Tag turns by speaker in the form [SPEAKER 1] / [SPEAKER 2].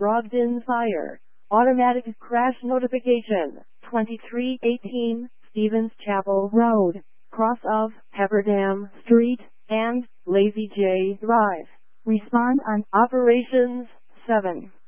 [SPEAKER 1] Brogden Fire. Automatic crash notification. 2318 Stevens Chapel Road, cross of Pepperdam Street and Lazy J Drive. Respond on Operations 7.